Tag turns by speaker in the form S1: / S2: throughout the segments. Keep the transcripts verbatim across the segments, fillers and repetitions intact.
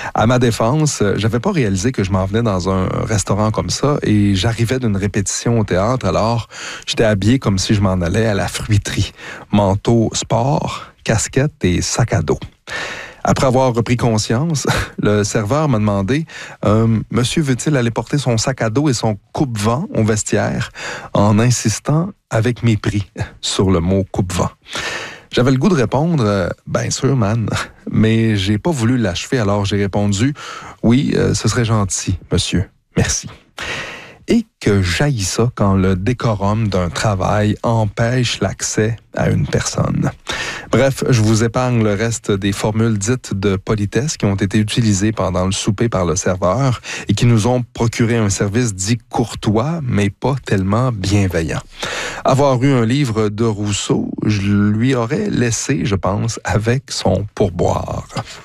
S1: À ma défense, j'avais pas réalisé que je m'en venais dans un restaurant comme ça et j'arrivais d'une répétition au théâtre, alors j'étais habillé comme si je m'en allais à la fruiterie. Manteau sport, casquette et sac à dos. Après avoir repris conscience, le serveur m'a demandé euh, « Monsieur veut-il aller porter son sac à dos et son coupe-vent au vestiaire ?» en insistant avec mépris sur le mot « coupe-vent ». J'avais le goût de répondre euh, « Bien sûr, man », mais j'ai pas voulu l'achever, alors j'ai répondu « Oui, euh, ce serait gentil, monsieur. Merci. » Et que jaillit ça quand le décorum d'un travail empêche l'accès à une personne. Bref, je vous épargne le reste des formules dites de politesse qui ont été utilisées pendant le souper par le serveur et qui nous ont procuré un service dit courtois, mais pas tellement bienveillant. Avoir eu un livre de Rousseau, je lui aurais laissé, je pense, avec son pourboire.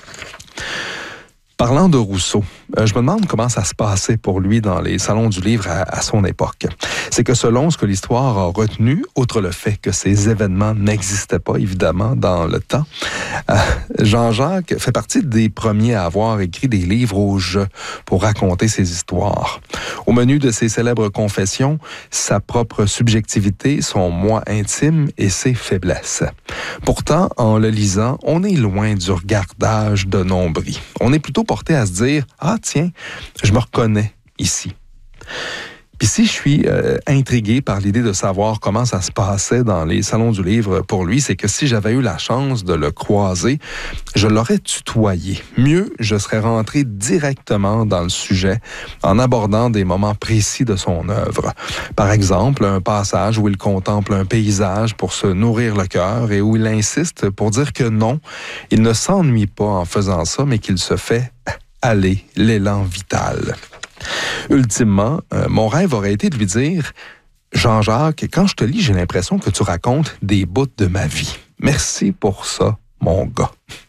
S1: Parlant de Rousseau, euh, je me demande comment ça se passait pour lui dans les salons du livre à, à son époque. C'est que selon ce que l'histoire a retenu, outre le fait que ces événements n'existaient pas, évidemment, dans le temps, euh, Jean-Jacques fait partie des premiers à avoir écrit des livres au jeu pour raconter ses histoires. Au menu de ses célèbres confessions, sa propre subjectivité, son moi intime et ses faiblesses. Pourtant, en le lisant, on est loin du regardage de nombril. On est plutôt porté à se dire « Ah tiens, je me reconnais ici ». Puis si je suis euh, intrigué par l'idée de savoir comment ça se passait dans les salons du livre pour lui, c'est que si j'avais eu la chance de le croiser, je l'aurais tutoyé. Mieux, je serais rentré directement dans le sujet en abordant des moments précis de son œuvre. Par exemple, un passage où il contemple un paysage pour se nourrir le cœur et où il insiste pour dire que non, il ne s'ennuie pas en faisant ça, mais qu'il se fait aller l'élan vital. Ultimement, euh, mon rêve aurait été de lui dire « Jean-Jacques, quand je te lis, j'ai l'impression que tu racontes des bouts de ma vie. Merci pour ça, mon gars. »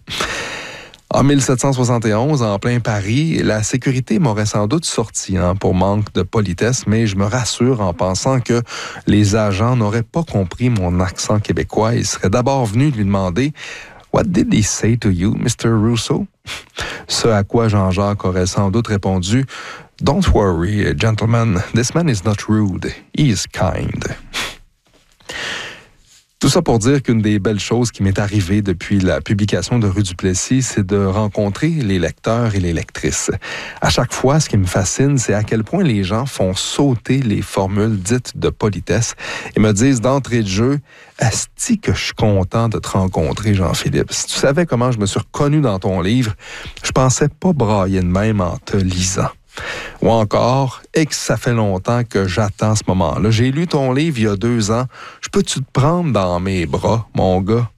S1: En dix-sept cent soixante et onze, en plein Paris, la sécurité m'aurait sans doute sorti hein, pour manque de politesse, mais je me rassure en pensant que les agents n'auraient pas compris mon accent québécois et seraient d'abord venus lui demander « What did he say to you, mister Rousseau? » Ce à quoi Jean-Jacques aurait sans doute répondu « Don't worry, gentlemen, this man is not rude, he is kind. » Tout ça pour dire qu'une des belles choses qui m'est arrivée depuis la publication de Rue du Plessis, c'est de rencontrer les lecteurs et les lectrices. À chaque fois, ce qui me fascine, c'est à quel point les gens font sauter les formules dites de politesse et me disent d'entrée de jeu « Asti que je suis content de te rencontrer, Jean-Philippe. Si tu savais comment je me suis reconnu dans ton livre, je pensais pas brailler de même en te lisant. » Ou encore, et que ça fait longtemps que j'attends ce moment-là. J'ai lu ton livre il y a deux ans. Je peux-tu te prendre dans mes bras, mon gars?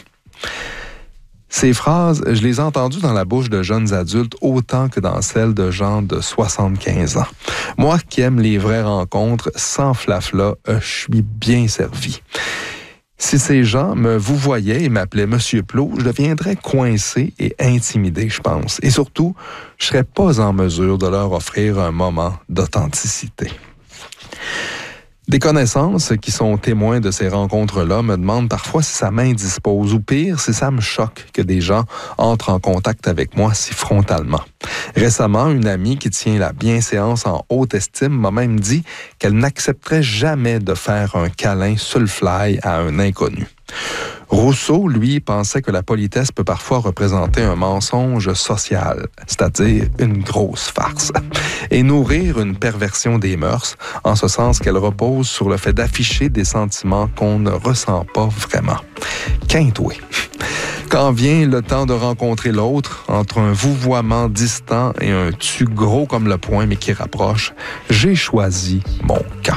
S1: Ces phrases, je les ai entendues dans la bouche de jeunes adultes autant que dans celle de gens de soixante-quinze ans. Moi qui aime les vraies rencontres, sans flafla, je suis bien servi. Si ces gens me vous voyaient et m'appelaient Monsieur Plot, je deviendrais coincé et intimidé, je pense. Et surtout, je ne serais pas en mesure de leur offrir un moment d'authenticité. Des connaissances qui sont témoins de ces rencontres-là me demandent parfois si ça m'indispose ou pire, si ça me choque que des gens entrent en contact avec moi si frontalement. Récemment, une amie qui tient la bienséance en haute estime m'a même dit qu'elle n'accepterait jamais de faire un câlin sur le fly à un inconnu. Rousseau, lui, pensait que la politesse peut parfois représenter un mensonge social, c'est-à-dire une grosse farce, et nourrir une perversion des mœurs, en ce sens qu'elle repose sur le fait d'afficher des sentiments qu'on ne ressent pas vraiment. Quintoué. Quand vient le temps de rencontrer l'autre, entre un vouvoiement distant et un tu gros comme le poing mais qui rapproche, j'ai choisi mon camp.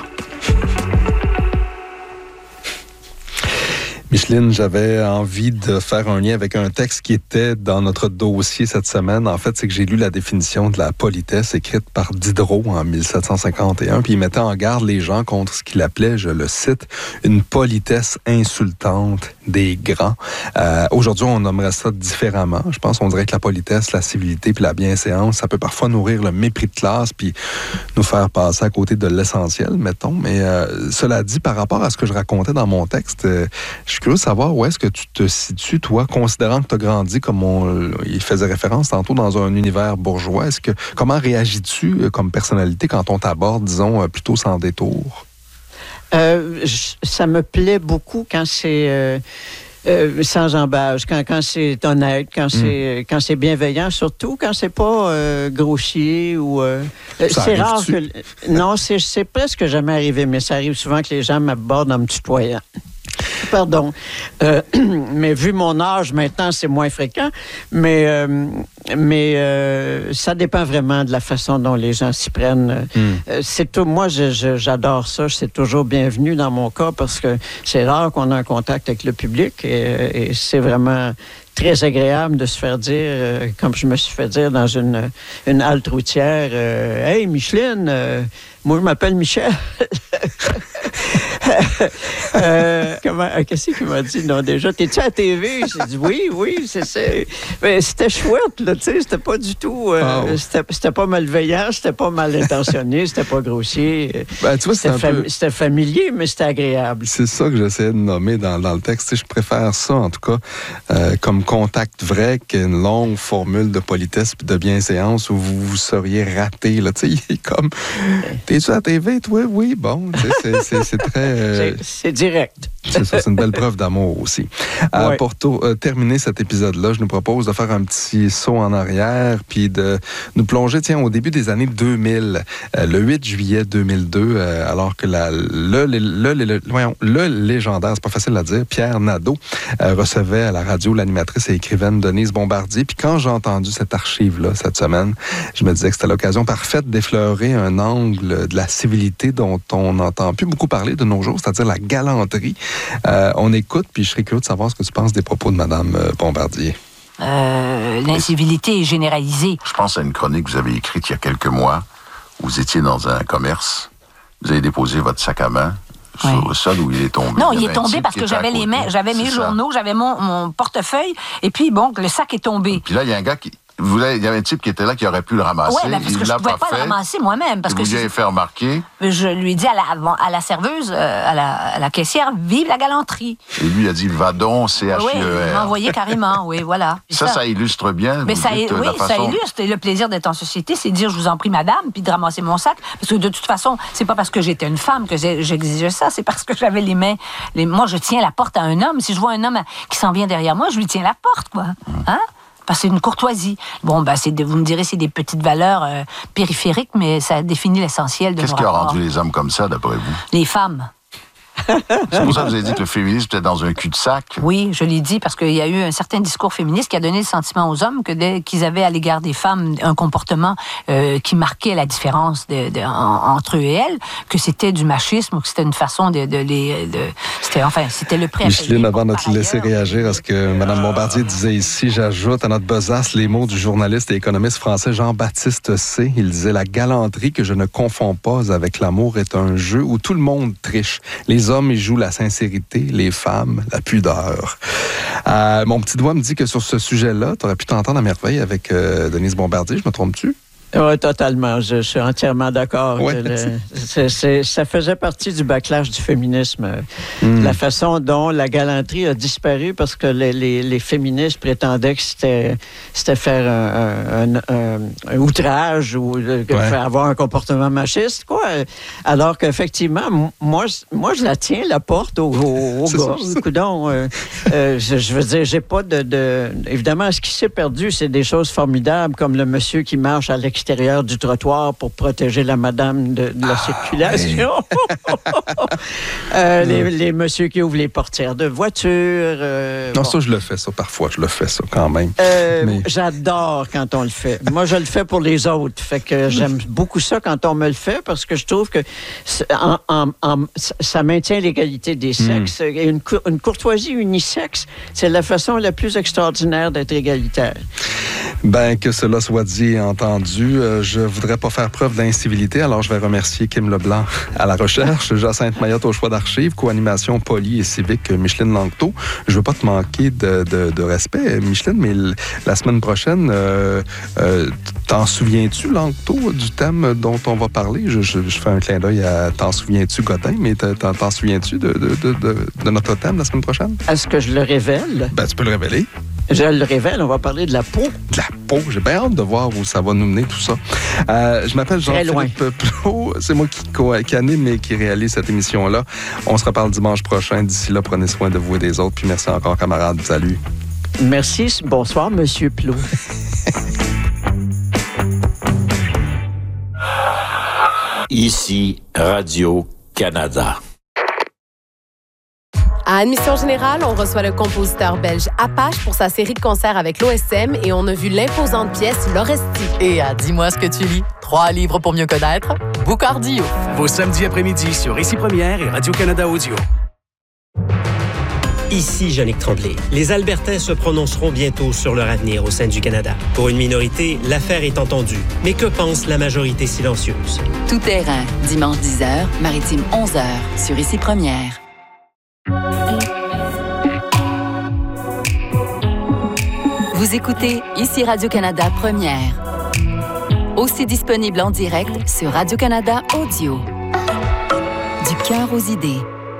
S1: Micheline, j'avais envie de faire un lien avec un texte qui était dans notre dossier cette semaine. En fait, c'est que j'ai lu la définition de la politesse écrite par Diderot en dix-sept cent cinquante et un, puis il mettait en garde les gens contre ce qu'il appelait, je le cite, une politesse insultante des grands. Euh, aujourd'hui, on nommerait ça différemment. Je pense qu'on dirait que la politesse, la civilité puis la bienséance, ça peut parfois nourrir le mépris de classe puis nous faire passer à côté de l'essentiel, mettons. Mais euh, cela dit, par rapport à ce que je racontais dans mon texte, euh, je suis curieux de savoir où est-ce que tu te situes, toi, considérant que tu as grandi, comme on il faisait référence tantôt, dans un univers bourgeois. Est-ce que comment réagis-tu comme personnalité quand on t'aborde, disons, plutôt sans détour?
S2: Euh, ça me plaît beaucoup quand c'est euh, euh, sans embâche, quand, quand c'est honnête, quand c'est, mm. quand c'est bienveillant, surtout quand c'est pas euh, grossier ou... Euh, c'est rare que... Non, c'est, c'est presque jamais arrivé, mais ça arrive souvent que les gens m'abordent en me tutoyant. Pardon. Euh, mais vu mon âge, maintenant, c'est moins fréquent. Mais, euh, mais euh, ça dépend vraiment de la façon dont les gens s'y prennent. Mm. Euh, c'est tout, moi, je, je, j'adore ça. C'est toujours bienvenu dans mon cas parce que c'est rare qu'on ait un contact avec le public et, et c'est vraiment très agréable de se faire dire, euh, comme je me suis fait dire dans une, une halte routière, euh, « Hey, Micheline, euh, moi, je m'appelle Michel. » euh, comment, qu'est-ce qu'il m'a dit? Non, déjà, t'es-tu à la T V? J'ai dit oui, oui, c'est ça. Mais c'était chouette, là, tu sais, c'était pas du tout... Euh, oh. c'était, c'était pas malveillant, c'était pas mal intentionné, c'était pas grossier.
S1: Ben, tu vois,
S2: c'était,
S1: c'était,
S2: fam-
S1: peu...
S2: c'était familier, mais c'était agréable.
S1: C'est ça que j'essayais de nommer dans, dans le texte. Tu sais, je préfère ça, en tout cas, euh, comme contact vrai qu'une longue formule de politesse et de bienséance où vous, vous seriez raté, là. Tu sais, il est comme... T'es-tu à la T V, toi? Oui, bon, tu sais, c'est, c'est, c'est très... Euh...
S2: C'est, c'est direct.
S1: C'est ça, c'est une belle preuve d'amour aussi. Euh, ouais. Pour to- euh, terminer cet épisode-là, je nous propose de faire un petit saut en arrière puis de nous plonger, tiens, au début des années deux mille, euh, le huit juillet deux mille deux, euh, alors que la, le, le, le, le, voyons, le légendaire, c'est pas facile à dire, Pierre Nadeau, euh, recevait à la radio l'animatrice et écrivaine Denise Bombardier. Puis quand j'ai entendu cette archive-là cette semaine, je me disais que c'était l'occasion parfaite d'effleurer un angle de la civilité dont on n'entend plus beaucoup parler de nos jours, c'est-à-dire la galanterie. Euh, on écoute, puis je serais curieux de savoir ce que tu penses des propos de Mme Bombardier.
S3: Euh, l'incivilité est généralisée.
S4: Je pense à une chronique que vous avez écrite il y a quelques mois. Vous étiez dans un commerce. Vous avez déposé votre sac à main sur oui. le sol où il est tombé.
S3: Non, il, il est tombé parce que j'avais les mains, j'avais mes journaux, j'avais mon, mon portefeuille, et puis bon, le sac est tombé.
S4: Puis là, il y a un gars qui... Vous il y avait un type qui était là qui aurait pu le ramasser.
S3: Oui, ben parce
S4: il
S3: que je ne pouvais pas, pas le ramasser moi-même. Parce
S4: vous
S3: que
S4: lui avez fait remarquer.
S3: Je lui ai dit à la, à la serveuse, à la, à la caissière, vive la galanterie.
S4: Et lui a dit, va donc, C H I E R.
S3: Oui, il m'a envoyé carrément, oui, voilà.
S4: Ça, ça, ça illustre bien.
S3: Mais ça, dites, oui, façon... ça illustre. Et le plaisir d'être en société, c'est de dire, je vous en prie, madame, puis de ramasser mon sac. Parce que de toute façon, c'est pas parce que j'étais une femme que j'exigeais ça, c'est parce que j'avais les mains. Les... Moi, je tiens la porte à un homme. Si je vois un homme qui s'en vient derrière moi, je lui tiens la porte, quoi. Hum. Hein? Parce que c'est une courtoisie. Bon, ben, c'est de, vous me direz, c'est des petites valeurs euh, périphériques, mais ça définit l'essentiel de nos
S4: Qu'est-ce qui a
S3: rapports.
S4: rendu les hommes comme ça, d'après vous?
S3: Les femmes.
S4: C'est pour ça que vous avez dit que le féminisme était dans un cul-de-sac.
S3: Oui, je l'ai dit, parce qu'il y a eu un certain discours féministe qui a donné le sentiment aux hommes que dès qu'ils avaient à l'égard des femmes un comportement euh, qui marquait la différence de, de, en, entre eux et elles, que c'était du machisme ou que c'était une façon de, de les... De, c'était, enfin, c'était le prêt à
S1: Micheline, avant de te laisser réagir à ce que Mme Bombardier disait ici, j'ajoute à notre besace les mots du journaliste et économiste français Jean-Baptiste C. Il disait « La galanterie que je ne confonds pas avec l'amour est un jeu où tout le monde triche. Les hommes, ils jouent la sincérité, les femmes, la pudeur. Euh, mon petit doigt me dit que sur ce sujet-là, tu aurais pu t'entendre à merveille avec euh, Denise Bombardier, je me trompe-tu?
S2: Oui, totalement. Je, je suis entièrement d'accord.
S1: Ouais,
S2: le, c'est, c'est, ça faisait partie du backlash du féminisme. Mm. La façon dont la galanterie a disparu parce que les, les, les féministes prétendaient que c'était, c'était faire un, un, un, un outrage ou ouais. faire avoir un comportement machiste, quoi. Alors qu'effectivement, moi, moi, je la tiens, la porte au, au, au gars. Coudon, euh, euh, je, je veux dire, j'ai pas de, de... Évidemment, ce qui s'est perdu, c'est des choses formidables comme le monsieur qui marche à l'extérieur extérieur du trottoir pour protéger la madame de, de la ah, circulation. Ouais. euh, les, les messieurs qui ouvrent les portières de voiture. Euh,
S1: non,
S2: bon.
S1: ça, je le fais, ça, parfois. Je le fais, ça, quand même.
S2: Euh,
S1: Mais...
S2: J'adore quand on le fait. Moi, je le fais pour les autres. Fait que j'aime beaucoup ça quand on me le fait parce que je trouve que en, en, en, ça maintient l'égalité des sexes. Mm. Et une, une courtoisie unisexe, c'est la façon la plus extraordinaire d'être égalitaire.
S1: Ben, que cela soit dit et entendu, euh, je voudrais pas faire preuve d'incivilité, alors je vais remercier Kim Leblanc à la recherche, Jacinthe Mayotte au choix d'archives, co-animation poly et civique Micheline Langteau. Je veux pas te manquer de, de, de respect, Micheline, mais l- la semaine prochaine, euh, euh, T'en souviens-tu, Lanctot, du thème dont on va parler? Je, je, je fais un clin d'œil à T'en souviens-tu, Godin, mais t'en, t'en souviens-tu de, de, de, de, de notre thème la semaine prochaine?
S2: Est-ce que je le révèle?
S1: Ben, tu peux le révéler.
S2: Je le révèle, on va parler de la peau.
S1: De la peau, j'ai bien hâte de voir où ça va nous mener tout ça. Euh, je m'appelle Jean-Philippe Plot, c'est moi qui, qui anime et qui réalise cette émission-là. On se reparle dimanche prochain. D'ici là, prenez soin de vous et des autres. Puis merci encore, camarades. Salut.
S2: Merci. Bonsoir, Monsieur Plot.
S5: Ici, Radio-Canada.
S6: À Admission Générale, on reçoit le compositeur belge Apache pour sa série de concerts avec l'O S M et on a vu l'imposante pièce L'Oresti.
S7: Et à Dis-moi ce que tu lis, trois livres pour mieux connaître, Boucardio.
S8: Vos samedis après-midi sur Ici Première et Radio-Canada Audio.
S9: Ici Jannick Tremblay. Les Albertains se prononceront bientôt sur leur avenir au sein du Canada. Pour une minorité, l'affaire est entendue. Mais que pense la majorité silencieuse?
S7: Tout terrain, dimanche dix heures, maritime onze heures, sur Ici Première. Vous écoutez Ici Radio-Canada Première. Aussi disponible en direct sur Radio-Canada Audio. Du cœur aux idées.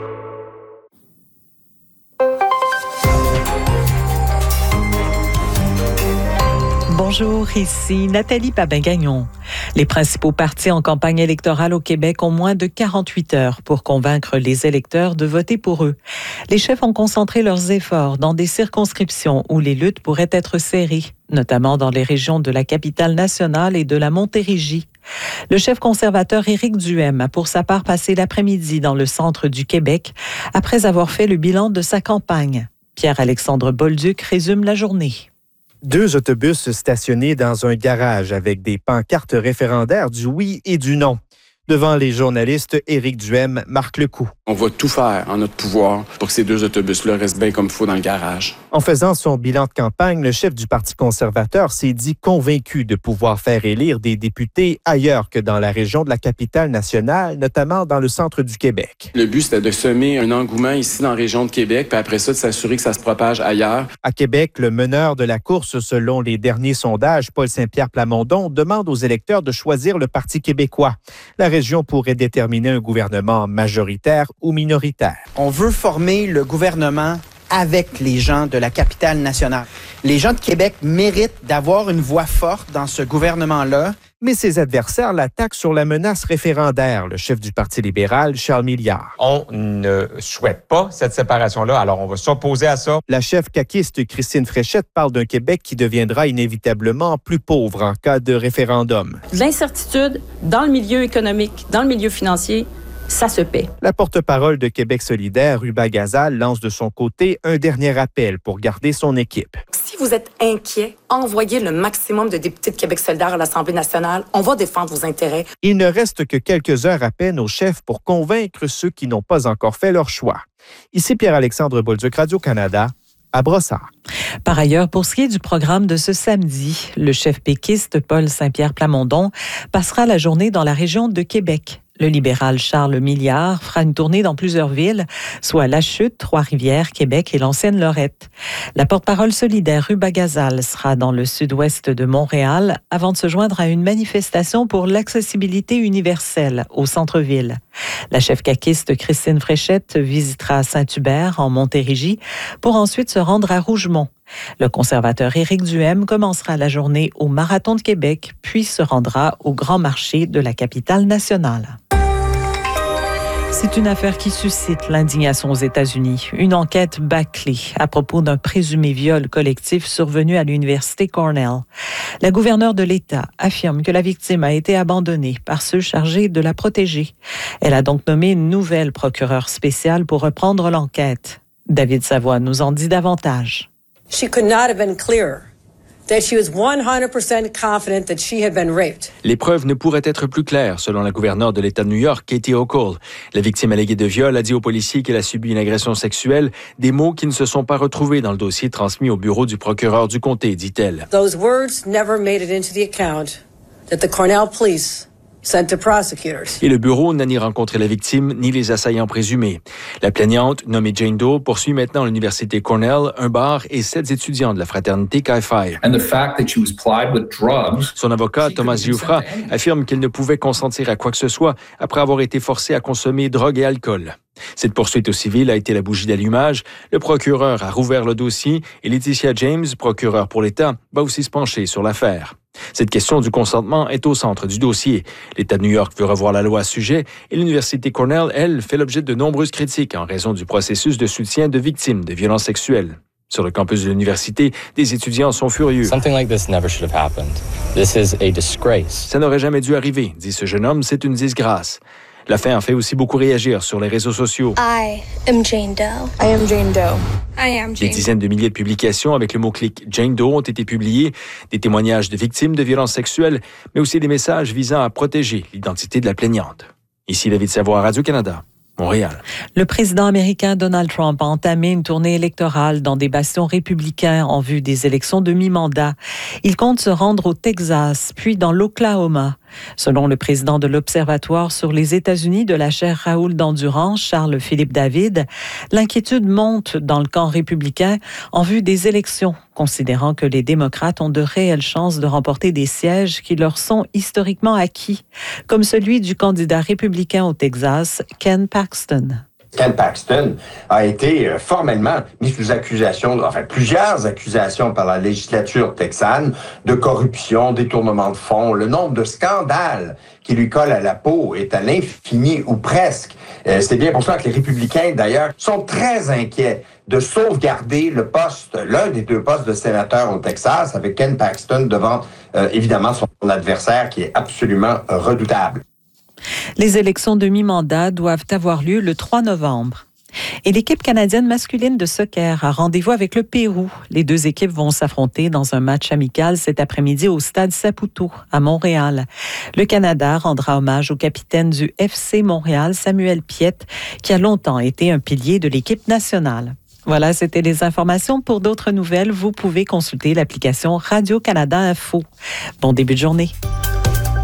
S10: Bonjour, ici Nathalie Papin-Gagnon. Les principaux partis en campagne électorale au Québec ont moins de quarante-huit heures pour convaincre les électeurs de voter pour eux. Les chefs ont concentré leurs efforts dans des circonscriptions où les luttes pourraient être serrées, notamment dans les régions de la capitale nationale et de la Montérégie. Le chef conservateur Éric Duhem a pour sa part passé l'après-midi dans le centre du Québec après avoir fait le bilan de sa campagne. Pierre-Alexandre Bolduc résume la journée.
S11: Deux autobus stationnés dans un garage avec des pancartes référendaires du oui et du non. Devant les journalistes, Éric Duhem marque le coup.
S12: On va tout faire en notre pouvoir pour que ces deux autobus-là restent bien comme il faut dans le garage.
S11: En faisant son bilan de campagne, le chef du Parti conservateur s'est dit convaincu de pouvoir faire élire des députés ailleurs que dans la région de la capitale nationale, notamment dans le centre du Québec.
S12: Le but, c'était de semer un engouement ici dans la région de Québec, puis après ça, de s'assurer que ça se propage ailleurs.
S11: À Québec, le meneur de la course, selon les derniers sondages, Paul Saint-Pierre Plamondon, demande aux électeurs de choisir le Parti québécois. La région pourrait déterminer un gouvernement majoritaire ou minoritaire.
S13: On veut former le gouvernement avec les gens de la capitale nationale. Les gens de Québec méritent d'avoir une voix forte dans ce gouvernement-là.
S11: Mais ses adversaires l'attaquent sur la menace référendaire, le chef du Parti libéral, Charles Milliard.
S14: On ne souhaite pas cette séparation-là, alors on va s'opposer à ça.
S11: La chef caquiste Christine Fréchette parle d'un Québec qui deviendra inévitablement plus pauvre en cas de référendum.
S15: L'incertitude dans le milieu économique, dans le milieu financier, ça se paie.
S11: La porte-parole de Québec solidaire, Ruba Gazal, lance de son côté un dernier appel pour garder son équipe.
S16: Si vous êtes inquiet, envoyez le maximum de députés de Québec solidaire à l'Assemblée nationale. On va défendre vos intérêts.
S11: Il ne reste que quelques heures à peine au chef pour convaincre ceux qui n'ont pas encore fait leur choix. Ici Pierre-Alexandre Bolduc, Radio-Canada, à Brossard.
S10: Par ailleurs, pour ce qui est du programme de ce samedi, le chef péquiste Paul Saint-Pierre Plamondon passera la journée dans la région de Québec. Le libéral Charles Milliard fera une tournée dans plusieurs villes, soit La Chute, Trois-Rivières, Québec et l'Ancienne-Lorette. La porte-parole solidaire Ruba Gazal sera dans le sud-ouest de Montréal avant de se joindre à une manifestation pour l'accessibilité universelle au centre-ville. La chef caquiste Christine Fréchette visitera Saint-Hubert en Montérégie pour ensuite se rendre à Rougemont. Le conservateur Éric Duhem commencera la journée au Marathon de Québec, puis se rendra au Grand Marché de la capitale nationale. C'est une affaire qui suscite l'indignation aux États-Unis. Une enquête bâclée à propos d'un présumé viol collectif survenu à l'université Cornell. La gouverneure de l'État affirme que la victime a été abandonnée par ceux chargés de la protéger. Elle a donc nommé une nouvelle procureure spéciale pour reprendre l'enquête. David Savoie nous en dit davantage.
S17: She could not have been clearer that she was one hundred percent confident that she had been raped.
S18: Les preuves ne pourraient être plus claires, selon la gouverneure de l'État de New York, Katie Hochul. La victime alléguée de viol a dit aux policiers qu'elle a subi une agression sexuelle, des mots qui ne se sont pas retrouvés dans le dossier transmis au bureau du procureur du comté, dit-elle.
S17: Those words never made it into the account that the Cornell police sent to prosecutors.
S18: Et le bureau n'a ni rencontré la victime ni les assaillants présumés. La plaignante, nommée Jane Doe, poursuit maintenant à l'université Cornell, un bar et sept étudiants de la fraternité Chi Phi.
S19: And the fact that she was plied with drugs.
S18: Son avocat, Thomas Giuffra, affirme qu'elle ne pouvait consentir à quoi que ce soit après avoir été forcée à consommer drogue et alcool. Cette poursuite au civil a été la bougie d'allumage. Le procureur a rouvert le dossier et Laetitia James, procureure pour l'État, va aussi se pencher sur l'affaire. Cette question du consentement est au centre du dossier. L'État de New York veut revoir la loi à ce sujet et l'Université Cornell, elle, fait l'objet de nombreuses critiques en raison du processus de soutien de victimes de violences sexuelles. Sur le campus de l'université, des étudiants sont furieux.
S20: Something like this never should have happened. This is a disgrace.
S18: Ça n'aurait jamais dû arriver, dit ce jeune homme, c'est une disgrâce. L'affaire fait aussi beaucoup réagir sur les réseaux sociaux.
S21: I am Jane Doe. I am Jane Doe. I am Jane.
S18: Des dizaines de milliers de publications avec le mot-clic Jane Doe ont été publiées, des témoignages de victimes de violences sexuelles, mais aussi des messages visant à protéger l'identité de la plaignante. Ici David Savoie, Radio-Canada. Montréal.
S10: Le président américain Donald Trump a entamé une tournée électorale dans des bastions républicains en vue des élections de mi-mandat. Il compte se rendre au Texas, puis dans l'Oklahoma. Selon le président de l'Observatoire sur les États-Unis de la chaire Raoul d'Endurance, Charles-Philippe David, l'inquiétude monte dans le camp républicain en vue des élections, considérant que les démocrates ont de réelles chances de remporter des sièges qui leur sont historiquement acquis, comme celui du candidat républicain au Texas, Ken Paxton.
S22: Ken Paxton a été euh, formellement mis sous accusation, enfin plusieurs accusations par la législature texane de corruption, détournement de fonds. Le nombre de scandales qui lui collent à la peau est à l'infini ou presque. Euh, c'est bien pour ça que les républicains, d'ailleurs, sont très inquiets de sauvegarder le poste, l'un des deux postes de sénateur au Texas, avec Ken Paxton devant, euh, évidemment, son adversaire qui est absolument redoutable.
S10: Les élections de mi-mandat doivent avoir lieu le trois novembre. Et l'équipe canadienne masculine de soccer a rendez-vous avec le Pérou. Les deux équipes vont s'affronter dans un match amical cet après-midi au stade Saputo, à Montréal. Le Canada rendra hommage au capitaine du F C Montréal, Samuel Piette, qui a longtemps été un pilier de l'équipe nationale. Voilà, c'était les informations. Pour d'autres nouvelles, vous pouvez consulter l'application Radio-Canada Info. Bon début de journée.